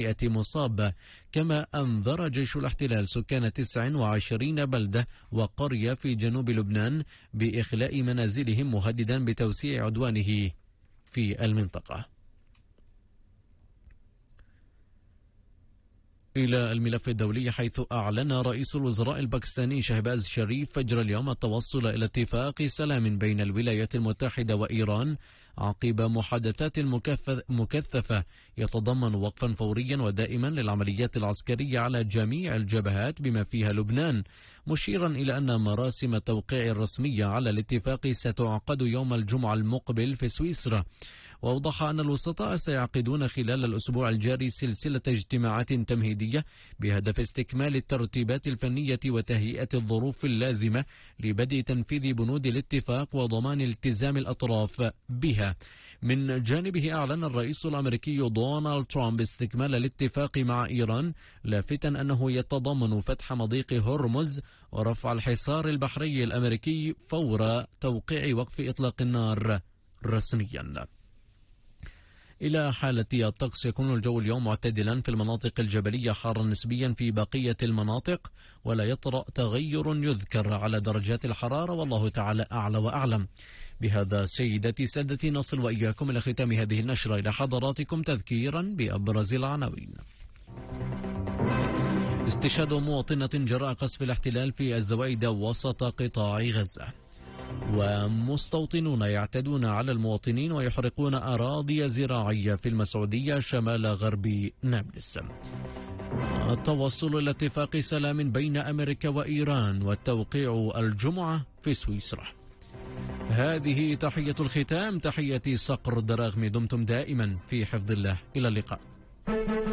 100 مصاب. كما أنذر جيش الاحتلال سكان 29 بلدة وقرية في جنوب لبنان بإخلاء منازلهم، مهددا بتوسيع عدوانه في المنطقة. إلى الملف الدولي، حيث أعلن رئيس الوزراء الباكستاني شهباز شريف فجر اليوم التوصل إلى اتفاق سلام بين الولايات المتحدة وإيران عقب محادثات مكثفة يتضمن وقفا فوريا ودائما للعمليات العسكرية على جميع الجبهات بما فيها لبنان، مشيرا إلى أن مراسم التوقيع الرسمية على الاتفاق ستعقد يوم الجمعة المقبل في سويسرا. وأوضح أن الوسطاء سيعقدون خلال الأسبوع الجاري سلسلة اجتماعات تمهيدية بهدف استكمال الترتيبات الفنية وتهيئة الظروف اللازمة لبدء تنفيذ بنود الاتفاق وضمان التزام الأطراف بها. من جانبه أعلن الرئيس الأمريكي دونالد ترامب استكمال الاتفاق مع إيران، لافتا أنه يتضمن فتح مضيق هرمز ورفع الحصار البحري الأمريكي فور توقيع وقف إطلاق النار رسميا. إلى حالة الطقس، يكون الجو اليوم معتدلا في المناطق الجبلية، حارا نسبيا في بقية المناطق، ولا يطرأ تغير يذكر على درجات الحرارة، والله تعالى أعلى وأعلم. بهذا سيدتي سادتي نصل وإياكم إلى ختام هذه النشرة. إلى حضراتكم تذكيرا بأبرز العناوين. استشهاد مواطنة جراء قصف الاحتلال في الزوائد وسط قطاع غزة. ومستوطنون يعتدون على المواطنين ويحرقون أراضي زراعية في المسعودية شمال غرب نابلس. التوصل إلى اتفاق سلام بين أمريكا وإيران والتوقيع الجمعة في سويسرا. هذه تحية الختام، تحية صقر الدراغم. دمتم دائما في حفظ الله. إلى اللقاء.